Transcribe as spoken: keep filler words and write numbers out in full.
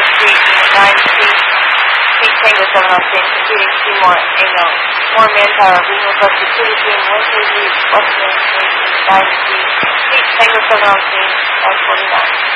Street, Unit nine Street, Street Tango seven Austin, completing Seymour Amo. More manpower, being requested to between one thirty-eight West Main Street, Unit nine Street, Street Tango seven Austin, five forty-nine.